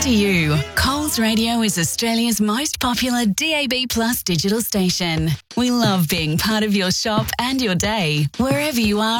to you. Coles Radio is Australia's most popular DAB+ digital station. We love being part of your shop and your day, wherever you are